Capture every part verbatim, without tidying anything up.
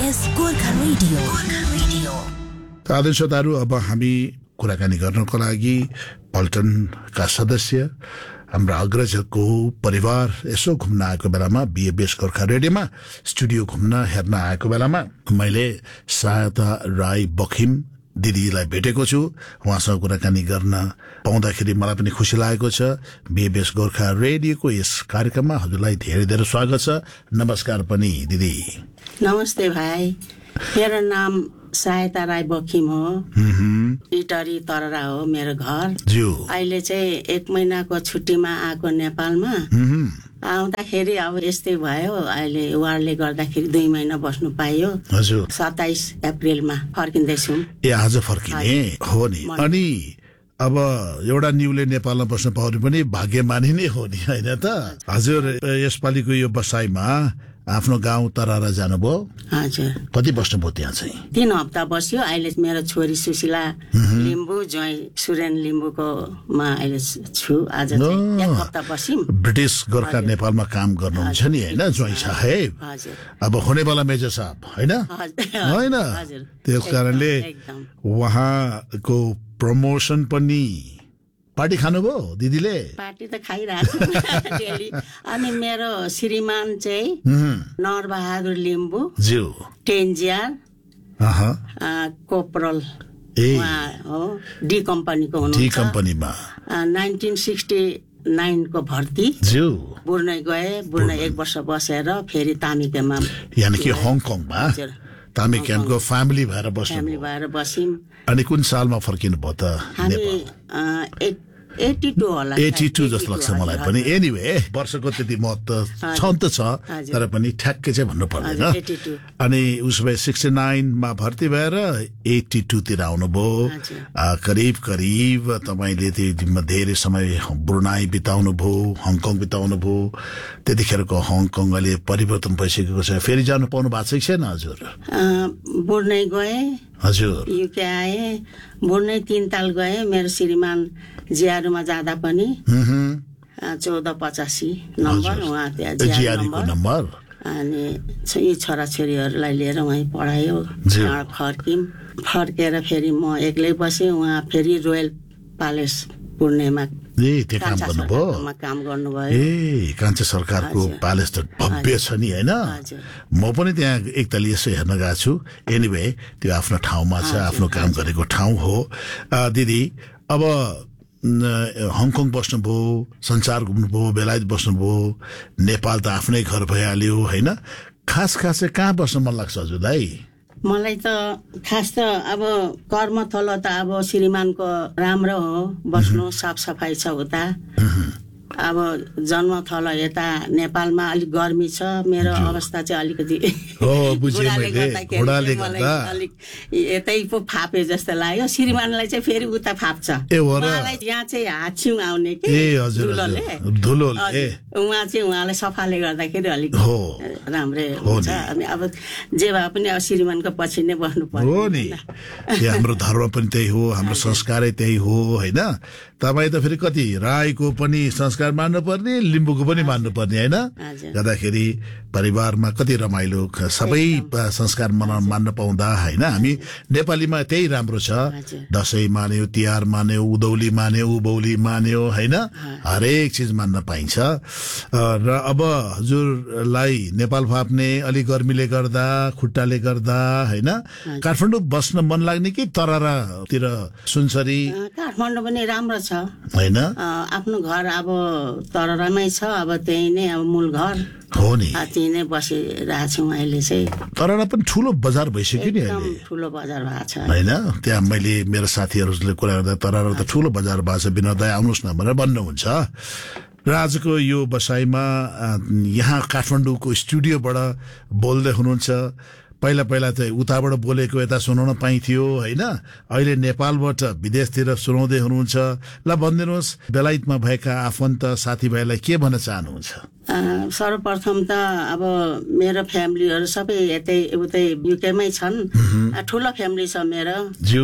BBS Gorkha radio Gorkha radio आदर्श श्रोताहरू, अब हामी कुराकानी गर्नको लागि पल्टनका सदस्य हाम्रा अग्रजको परिवार यसो घुम्न आएको बेलामा बीबीएस गोर्खा रेडियोमा स्टुडियो घुम्न हेर्न आएको बेलामा मैले सहायता राई बखिम दिदीलाई भेटेको छु। उहाँसँग कुराकानी गर्न पाउँदाखेरि मलाई पनि खुसी लागेको छ। बीबीएस गोर्खा रेडियोको यस कार्यक्रममा हजुरलाई धेरै धेरै स्वागत छ। नमस्कार पनि दिदी। नमस्ते भाइ, मेरो नाम सहायता राई बखिम हो। इटरी तररा हो मेरो घर। अहिले चाहिँ एक महिनाको छुट्टीमा आएको नेपालमा। आउँदाखेरि अब यस्तै भयो, अहिले वारले गर्दाखेरि दुई महिना बस्नु पाइयो। हजुर सत्ताइस अप्रिलमा फर्किँदैछु। ए आज फर्किने हो नि। अनि अब एउटा न्युले नेपालमा बस्न पाउने पनि भाग्यमानी नै हो नि, होइन त? हजुर यसपालिको यो बसाइमा आफ्नो गाउँ तरारा जानुभयो? हजुर। कति बस्नुभयो त्यहाँ चाहिँ? तीन हप्ता बस्यो। अहिले मेरो छोरी सुशीला लिम्बू, ज्वाइँ सुरेन लिम्बूको मा अहिले छु। आज एक हप्ता बस्यौँ। ब्रिटिस गोर्खा नेपालमा काम गर्नुहुन्छ नि, होइन ज्वाइँ साहेब? अब हुनेवाला मेजर साहब, होइन? होइन, त्यस कारणले उहाँको प्रमोसन पनि पार्टी खानुभयो दिदीले? पार्टी त खाइरहेको डेली। अनि मेरो श्रीमान चाहिँ नरबहादुर लिम्बू ज्यू टेन्जियर कोपरल हो, डी कम्पनीको हुनुहुन्छ। डी कम्पनीमा नाइन्टिन सिक्सटी नाइनको भर्ती। ज्यू बुर्नै गए, बुर्नै एक वर्ष बसेर फेरि तामिकेमा, यानि कि हङकङमा तामिकेनको फ्यामिली भएर बस्नु फ्यामिली भएर बस्यौँ। अनि कुन सालमा फर्किनु भयो त? हामी एटी टू होला, एटी टू जस्तो लाग्छ मलाई पनि। एनिवे वर्षको त्यति महत्व छ त छ, तर पनि ठ्याक्कै चाहिँ भन्नु पर्दैन। अनि उसो भए सिक्सटी नाइनमा भर्ती भएर एटी टू तिर आउनुभयो। करिब करिब तपाईँले त्यो धेरै समय ब्रुनाई बिताउनु भयो, हङकङ बिताउनु भयो। त्यतिखेरको हङकङ अहिले परिवर्तन भइसकेको छ, फेरि जानु पाउनु भएको छैन हजुर? बुर्नै गए, हजुर युके आए, बुर्नै तीन ताल गए। मेरो श्रीमान जियारूमा जाँदा पनि चौध पचासी नम्बर उहाँ त्यहाँ नम्बर। अनि यी छोराछोरीहरूलाई लिएर उहाँ पढायो। फर्क्यौँ, फर्केर फेरि म एक्लै बसेँ। उहाँ फेरि रोयल प्यालेस पुर्णेमा काम गर्नुभयो। काम गर्नुभयो। ए कान्छा सरकारको प्यालेस त भव्य छ नि, होइन? म पनि त्यहाँ एकतालि यसो हेर्न गएको छु। एनिवे त्यो आफ्नो ठाउँमा छ, आफ्नो काम गरेको ठाउँ हो। दिदी अब हङकङ बस्नुभयो, संसार घुम्नुभयो, बेलायत बस्नुभयो, नेपाल त आफ्नै घर भइहाल्यो, होइन? खास खास चाहिँ कहाँ बस्न मन लाग्छ हजुरलाई? मलाई त खास त अब कर्मथलो त अब श्रीमानको राम्रो हो, बस्नु साफ सफाई छ उता। अब जन्मथलो यता नेपालमा अलिक गर्मी छ। मेरो अवस्था चाहिँ अलिकति अलिक यतै पो फापे जस्तो लाग्यो। श्रीमानलाई चाहिँ फेरि उता फाप्छ। उहाँलाई यहाँ चाहिँ हाच्छिउँ आउने कि धुलोले, उहाँ चाहिँ उहाँलाई सफाले गर्दाखेरि अलिक राम्रै हुन्छ। अनि अब जे भए पनि अब श्रीमानको पछि नै बस्नु पर्यो नि। हाम्रो धर्म पनि त्यही हो, हाम्रो संस्कारै त्यही हो, होइन? तपाईँ त फेरि कति राईको पनि संस्कार मान्नु पर्ने, लिम्बूको पनि मान्नु पर्ने, होइन? गर्दाखेरि परिवारमा कति रमाइलो, सबै संस्कार मान्न पाउँदा, होइन? हामी नेपालीमा त्यही राम्रो छ। दसैँ मान्यो, तिहार मान्यो, उदौली मान्यो, उभौली मान्यो, होइन? हरेक चिज मान्न पाइन्छ। र अब हजुरलाई नेपाल फाप्ने अलिक गर्मीले गर्दा, खुट्टाले गर्दा, होइन? काठमाडौँ बस्न मन लाग्ने कि तरारातिर सुनसरी? काठमाडौँ पनि राम्रो छ, होइन? आफ्नो घर अब तरारामै छ। अब त्यही नै अब मूल घर हो नि, त्यही नै बसिरहेको छौँ अहिले चाहिँ। तरारा पनि ठुलो बजार भइसक्यो नि अहिले, ठुलो बजार भएको छ, होइन? त्यहाँ मैले मेरो साथीहरूले कुरा गर्दा तरारा त ठुलो बजार भएको छ, विनोद दाइ आउनुहोस् न भनेर भन्नुहुन्छ। र आजको यो बसाइमा यहाँ काठमाडौँको स्टुडियोबाट बोल्दै हुनुहुन्छ। पहिला पहिला चाहिँ उताबाट बोलेको यता सुनाउन पाइन्थ्यो, होइन? अहिले नेपालबाट विदेशतिर सुनाउँदै हुनुहुन्छ। ल भनिदिनुहोस्, बेलायतमा भएका आफन्त साथीभाइलाई के भन्न चाहनुहुन्छ? सर्वप्रथम त अब मेरो फ्यामिलीहरू सबै यतै उतै युकेमै छन्। ठुलो फ्यामिली छ मेरो।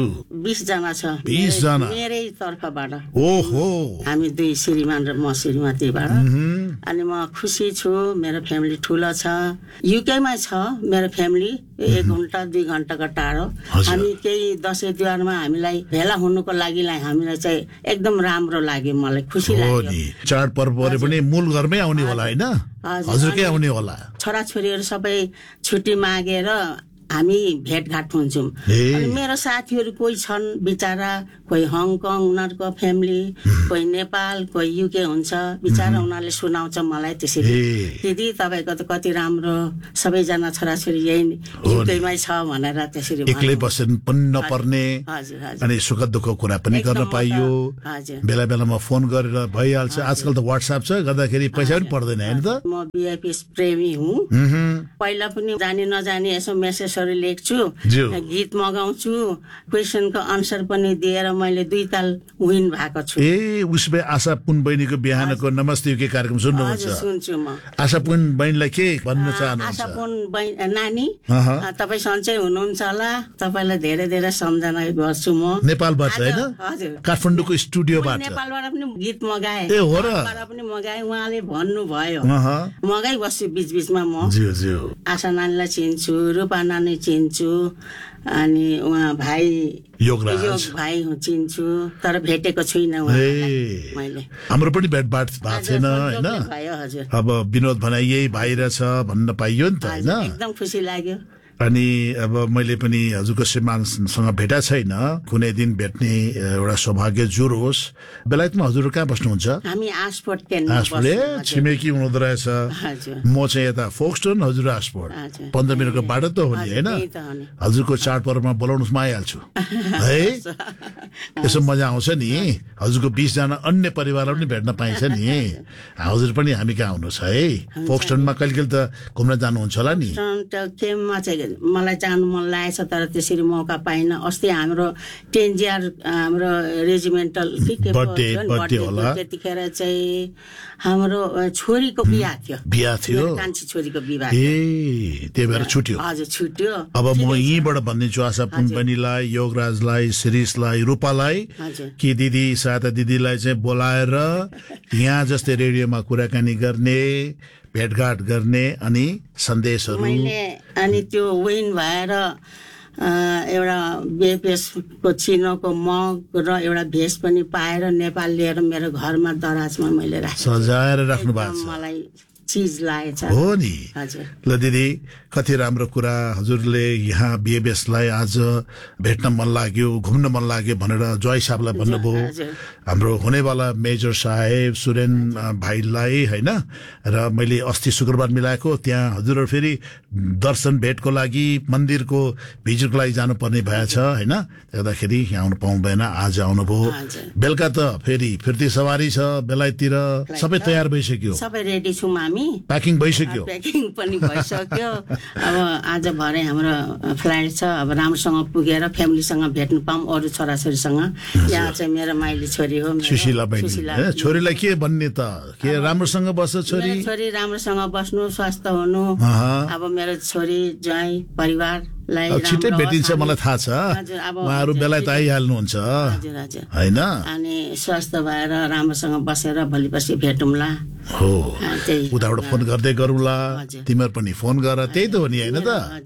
बीस जना छ बीस जना मेरै तर्फबाट ओहो हामी दुई श्रीमान र म श्रीमतीबाट अनि म खुसी छु मेरो फ्यामिली ठुलो छ युकेमा छ मेरो फ्यामिली एक घण्टा दुई घण्टाको टाढो अनि केही दसैँ तिहारमा हामीलाई भेला हुनुको लागि हामीलाई चाहिँ एकदम राम्रो लाग्यो मलाई खुसी लाग्यो चाडपर्वहरू पनि मूल घरमै आउने होला हैन हजुरकै आउने होला छोराछोरीहरू सबै छुट्टी मागेर हामी भेटघाट हुन्छौँ अनि मेरो साथीहरू कोही छन् बिचारा कोही हङकङ उनीहरूको फ्यामिली कोही नेपाल कोही युके हुन्छ बिचारा उनीहरूले सुनाउँछ मलाई त्यसरी दिदी तपाईँको त कति राम्रो सबैजना छोराछोरी यही युकेमै छ भनेर त्यसरी एक्लै बस्नु पनि नपर्ने अनि सुख दुःखको कुरा पनि गर्न पाइयो बेला बेलामा फोन गरेर भइहाल्छ आजकल त व्हाट्सएप छ गर्दाखेरि पैसा पनि पर्दैन हैन त म बीएफएस प्रेमी हुँ पहिला पनि जाने नजाने यसो मेसेज लेख्छु गीत मगाउँछु क्वेसनको आन्सर पनि दिएर मैले दुई ताल विन भएको छु ए उसबे आशा पुन बहिनीको बिहानको नमस्ते युके कार्यक्रम सुन्नुहुन्छ सुन्छु म आशा पुन बहिनीलाई के भन्न चाहनुहुन्छ आशा पुन नानी तपाई सन्चै हुनुहुन्छ होला तपाईलाई धेरै धेरै सम्झना गर्छु म नेपालबाट हैन हजुर काठमाडौँको स्टुडियोबाट नेपालबाट पनि गीत मगाए ए हो र पनि मगाए उहाँले भन्नु भयो मगाइ बस्छु बीच बीचमा म ज्यू ज्यू आशा नानीलाई चिन्छु रूपा नानी चिन्छु अनि उहाँ भाइ योगराज योग भाइ चिन्छु तर भेटेको छुइनँ उहाँलाई मैले हाम्रो पनि भेटभाट भएको छैन हैन अब विनोद भनाइ यही भाइ रहेछ भन्न पाइयो नि त हैन एकदम खुसी लाग्यो अनि अब मैले पनि हजुरको श्रीमानसँग भेटा छैन कुनै दिन भेट्ने एउटा सौभाग्य जुर होस् बेलायतमा हजुर कहाँ बस्नुहुन्छ हामी आसपोर्ट केन आसपोर्ट छिमेकी हुनुहुँदो रहेछ म चाहिँ यता फोक्सटन हजुर आसपोर्ट पन्ध्र मिनटको बाटो त हो नि हैन हजुरको चाडपर्वमा बोलाउनुस् म आइहाल्छु है यसो मजा आउँछ नि हजुरको बीस जना अन्य परिवारलाई पनि भेट्न पाइन्छ नि हजुर पनि हामी कहाँ आउनुहोस् है फोक्सटनमा कहिले कहिले त घुम्न जानुहुन्छ होला नि मलाई जानु मन लागेछ तर त्यसरी मौका पाइन अस्ति हाम्रो टेन्जियर हाम्रो रेजिमेन्टल के के त्यतिखेर चाहिँ हाम्रो छोरीको बिहा थियो बिहा थियो कान्छी छोरीको विवाह ए त्यही भएर छुट्यो हजुर छुट्यो अब म यहीँबाट भनिदिन्छु आशा पुन बहिनीलाई योगराजलाई शिरीषलाई रूपालाई कि दिदी साता दिदीलाई चाहिँ बोलाएर यहाँ जस्तै रेडियोमा कुराकानी गर्ने भेटघाट गर्ने अनि सन्देशहरू मैले अनि त्यो विन भएर एउटा बीएफएसको चिनोको मग र एउटा भेष पनि पाएर नेपाल लिएर मेरो घरमा दराजमा मैले राखेँ सजाएर राख्नु भएको छ मलाई चीज लागेछ हो नि हजुर ल दिदी कति राम्रो कुरा हजुरले यहाँ बीएफएसलाई आज भेट्न मन लाग्यो घुम्न मन लाग्यो भनेर जय साहबलाई भन्नुभयो हाम्रो हुनेवाला मेजर साहेब सुरेन भाइलाई हैन र मैले अस्ति शुक्रबार मिलाएको त्यहाँ हजुरहरू फेरि दर्शन भेटको लागि मन्दिरको भिजिटको लागि जानुपर्ने भएछ हैन गर्दाखेरि यहाँ आउनु पाउनु भएन आज आउनुभयो बेलुका त फेरि फिर्ती सवारी छ बेलायततिर सबै तयार भइसक्यो सबै रेडी छौँ हामी प्याकिङ भइसक्यो प्याकिङ पनि भइसक्यो अब आज भरे हाम्रो फ्लाइट छ अब राम्रोसँग पुगेर फ्यामिलीसँग भेट्नु पाऊँ अरू छोराछोरीसँग यहाँ चाहिँ मेरो माइली छोरी हो सुशीला बहिनी छोरीलाई के भन्ने त के राम्रोसँग बस्छ छोरी छोरी राम्रोसँग बस्नु स्वस्थ हुनु अब मेरो छोरी ज्वाइँ परिवारलाई छिटै भेटिन्छ मलाई थाहा छ उहाँहरू बेलायत आइहाल्नुहुन्छ हैन अनि स्वस्थ भएर राम्रोसँग बसेर भोलि पर्सि भेटौँला हो उताबाट फोन गर्दै गरौँला तिमीहरू पनि फोन गर त्यही त हो नि हैन त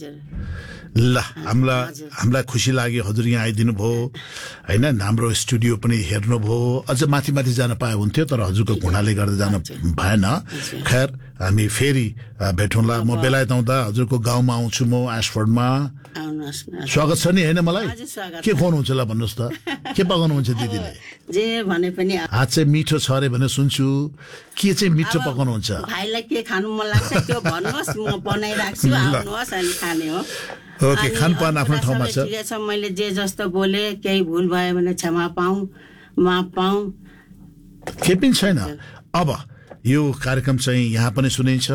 ल हामीलाई हामीलाई खुसी लाग्यो हजुर यहाँ आइदिनु भयो हैन हाम्रो स्टुडियो पनि हेर्नुभयो अझ माथि माथि जान पाए हुन्थ्यो तर हजुरको घुँडाले गर्दा जान भएन खैर हामी फेरि भेटौँला म बेलायत आउँदा हजुरको गाउँमा आउँछु म एसफोर्डमा स्वागत छ नि हैन मलाई के खुवाउनुहुन्छ ल भन्नुहोस् त के पकाउनुहुन्छ दिदीले जे भने पनि हात चाहिँ मिठो छ अरे भने सुन्छु के चाहिँ मिठो पकाउनुहुन्छ भाइलाई के खानु मन लाग्छ त्यो भन्नुहोस् म बनाइराख्छु आउनुहोस् अनि खाने हो ओके खानपान आफ्नो ठाउँमा छ ठिकै छ मैले जे जस्तो बोले केही भुल भयो भने क्षमा पाऊँ माफ पाऊँ के पनि छैन अब यो कार्यक्रम चाहिँ यहाँ पनि सुनिन्छ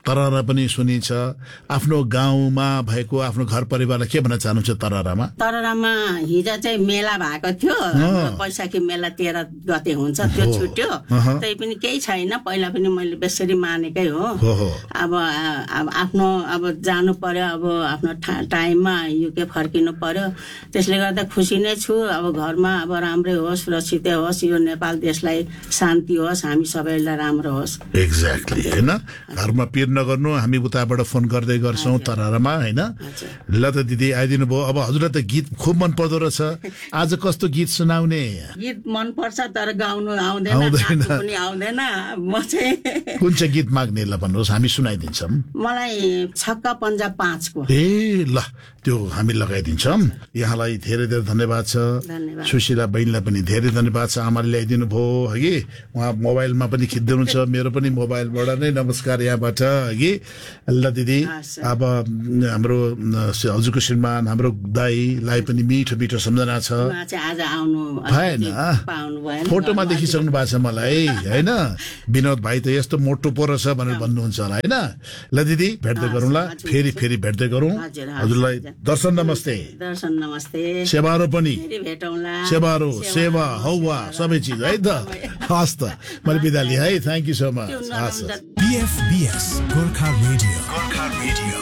तररा पनि सुनिन्छ आफ्नो गाउँमा भएको आफ्नो घर परिवारलाई के भन्न चाहनुहुन्छ तररामा तररामा हिजो चाहिँ मेला भएको थियो पैसाकी मेला तेह्र गते हुन्छ त्यो छुट्यो त्यही पनि केही छैन पहिला पनि मैले बेसरी मानेकै हो अब अब आफ्नो अब जानु पर्यो अब आफ्नो टाइममा युके फर्किनु पर्यो त्यसले गर्दा खुसी नै छु अब घरमा अब राम्रै होस् सुरक्षित होस् यो नेपाल देशलाई शान्ति होस् हामी सबैलाई राम्रो होस् एक्ज्याक्टली हैन घरमा पिर नगर्नु हामी उताबाट फोन गर्दै गर्छौं तररामा हैन ल त दिदी आइदिनु भयो अब हजुरलाई त गीत खूब मन पर्दो रहेछ आज कस्तो गीत सुनाउने गीत मन पर्छ तर गाउनु आउँदैन पनि आउँदैन म चाहिँ कुन चाहिँ गीत माग्ने ल भन्नुहोस् हामी सुनाइदिन्छौं मलाई छक्का पन्जा पाँच को ए ल त्यो हामी लगाइदिन्छौं यहाँलाई धेरै धेरै धन्यवाद छ सुशीला बहिनीलाई पनि धेरै धन्यवाद छ आमाले ल्याइदिनु भयो हगि उहाँ मोबाइलमा पनि खिच्दै हुनुहुन्छ मेरो पनि मोबाइलबाट नै नमस्कार यहाँबाट हगि ल दिदी अब हाम्रो हजुरको श्रीमान हाम्रो दाइलाई पनि मिठो मिठो सम्झना छ आज आउनु भएन फोटोमा देखिसक्नु भएको छ मलाई हैन विनोद भाइ त यस्तो मोटो पो रहेछ भनेर भन्नुहुन्छ होला हैन ल दिदी भेट्दै गरौँला फेरि फेरि भेट्दै गरौँ हजुरलाई दर्शन नमस्ते दर्शन नमस्ते सेवारो पनि भेटौँला सेवारो सेवा हौवा सबै चिज है त हस् त मैले बिदा लिएँ है थ्यांक यू सो मच हस् बीएफबीएस गोर्खा रेडियो गोर्खा रेडियो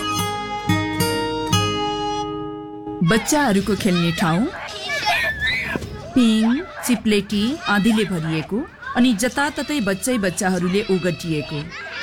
बच्चाहरूको खेल्ने ठाउँ पिङ चिप्लेटी आदिले भरिएको अनि जताततै बच्चै बच्चाहरूले ओगटिएको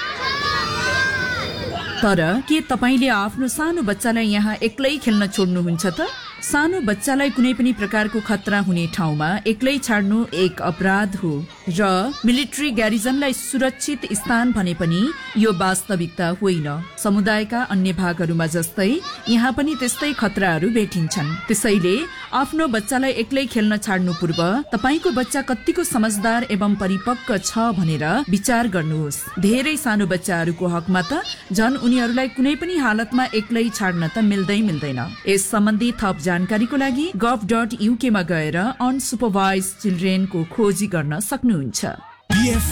तर के तपाईले आफ्नो सानो बच्चालाई यहाँ एक्लै खेल्न छोड्नुहुन्छ त सानो बच्चालाई कुनै पनि प्रकारको खतरा हुने ठाउँमा एक्लै छाड्नु एक अपराध हो र मिलिट्री ग्यारिजनलाई सुरक्षित स्थान भने पनि यो वास्तविकता होइन समुदायका अन्य भागहरूमा जस्तै यहाँ पनि त्यस्तै खतराहरू भेटिन्छन् त्यसैले आफ्नो बच्चालाई एक्लै खेल्न छाड्नु पूर्व तपाईको बच्चा कतिको समझदार एवं परिपक्व छ भनेर विचार गर्नुहोस् धेरै सानो बच्चाहरूको हकमा त झन् उनीहरूलाई कुनै पनि हालतमा एक्लै छाड्न त मिल्दै मिल्दैन यस सम्बन्धी थप जानकारीको लागि गभ डट युके मा गएर अनसुपरभाइज चिल्ड्रेनको खोजी गर्न सक्नुहुन्छ।